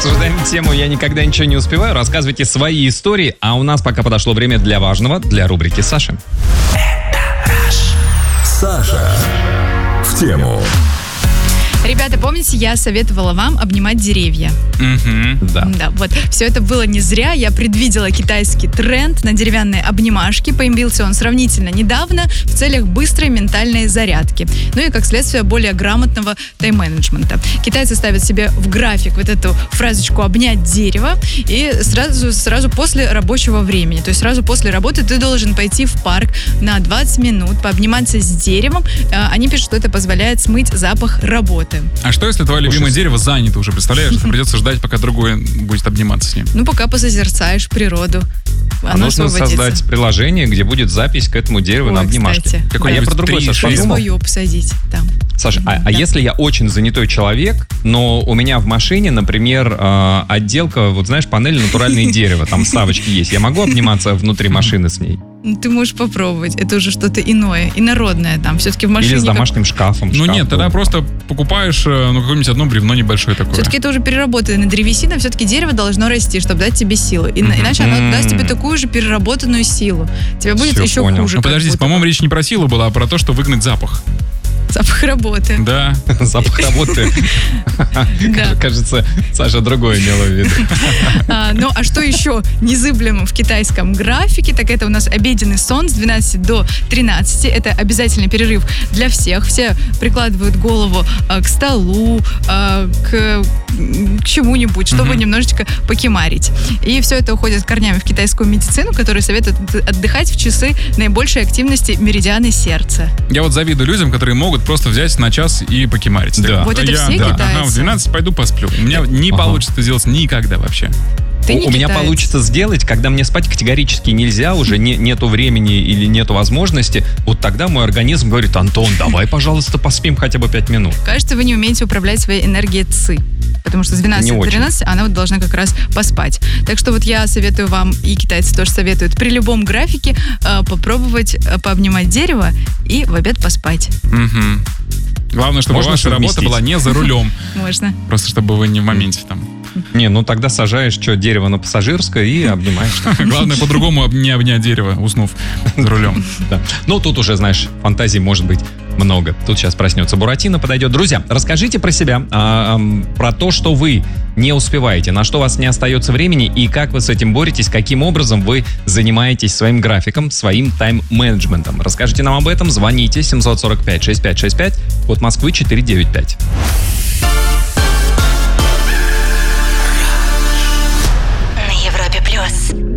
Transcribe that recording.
Обсуждаем тему «Я никогда ничего не успеваю». Рассказывайте свои истории. А у нас пока подошло время для важного, для рубрики Саши. Саша в тему. Ребята, помните, я советовала вам обнимать деревья? Да. Да, вот. Все это было не зря. Я предвидела китайский тренд на деревянные обнимашки. Появился он сравнительно недавно в целях быстрой ментальной зарядки. Ну и, как следствие, более грамотного тайм-менеджмента. Китайцы ставят себе в график вот эту фразочку «обнять дерево» и сразу после рабочего времени. То есть сразу после работы ты должен пойти в парк на 20 минут, пообниматься с деревом. Они пишут, что это позволяет смыть запах работы. А что, если твое любимое дерево занято уже, представляешь? Придется ждать, пока другое будет обниматься с ним. Ну, пока посозерцаешь природу. Нужно создать приложение, где будет запись к этому дереву на обнимашке. Кстати. А я про другое, Саша, подумал. Свое посадить там. Саша, а если я очень занятой человек, но у меня в машине, например, отделка, вот знаешь, панель натуральное дерево, там вставочки есть, я могу обниматься внутри машины с ней? Ты можешь попробовать. Это уже что-то иное, инородное там. Все-таки в машине... Или с домашним шкафом. Ну нет, тогда просто покупаешь какое-нибудь одно бревно небольшое такое. Все-таки это уже переработанная древесина, все-таки дерево должно расти, чтобы дать тебе силу. Иначе оно даст тебе такую же переработанную силу. Тебе будет еще хуже. Ну подождите, по-моему, речь не про силу была, а про то, что выгнать запах. Запах работы. Да. Запах работы. Кажется, Саша другое имела в виду. Ну, а что еще незыблемо в китайском графике, так это у нас обеденный сон с 12 до 13. Это обязательный перерыв для всех. Все прикладывают голову к столу, к чему-нибудь, чтобы немножечко покемарить. И все это уходит корнями в китайскую медицину, которая советует отдыхать в часы наибольшей активности меридианы сердца. Я вот завидую людям, которые могут просто взять на час и покемарить. Да. Вот это все китайцы. Ага, в 12 пойду посплю. У меня не получится это сделать никогда вообще. У меня получится сделать, когда мне спать категорически нельзя, уже нету времени или нету возможности. Вот тогда мой организм говорит: Антон, давай, пожалуйста, поспим хотя бы 5 минут. Кажется, вы не умеете управлять своей энергией ЦИ. Потому что с 12 до 13 она вот должна как раз поспать. Так что вот я советую вам, и китайцы тоже советуют, при любом графике попробовать пообнимать дерево и в обед поспать. Главное, чтобы ваша работа была не за рулем. Можно. Просто чтобы вы не в моменте там. Не, ну тогда сажаешь дерево на Пассажирское и обнимаешь. Главное, по-другому не обнять дерево, уснув за рулем. Ну, тут уже, знаешь, фантазий может быть много. Тут сейчас проснется Буратино, подойдет. Друзья, расскажите про себя, про то, что вы не успеваете, на что у вас не остается времени и как вы с этим боретесь, каким образом вы занимаетесь своим графиком, своим тайм-менеджментом. Расскажите нам об этом, звоните 745-6565, код Москвы 495. На Европе Плюс.